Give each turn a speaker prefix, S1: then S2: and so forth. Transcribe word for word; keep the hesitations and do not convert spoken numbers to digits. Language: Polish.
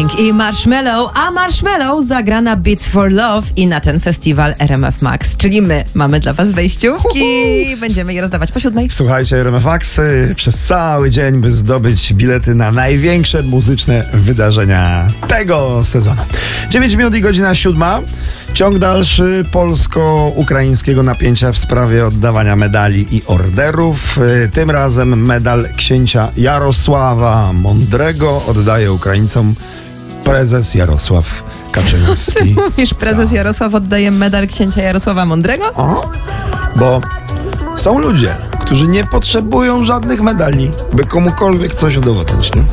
S1: King i Marshmello, a Marshmello zagra na Beats for Love i na ten festiwal R M F Max, czyli my mamy dla was wejściówki. Będziemy je rozdawać po siódmej.
S2: Słuchajcie, R M F Max y, przez cały dzień, by zdobyć bilety na największe muzyczne wydarzenia tego sezonu. dziewięć minut i godzina siódma. Ciąg dalszy polsko-ukraińskiego napięcia w sprawie oddawania medali i orderów. Y, Tym razem medal księcia Jarosława Mądrego oddaje Ukraińcom prezes Jarosław Kaczyński.
S1: Ty mówisz, prezes Jarosław oddaje medal księcia Jarosława Mądrego?
S2: O, bo są ludzie, którzy nie potrzebują żadnych medali, by komukolwiek coś udowodnić, nie?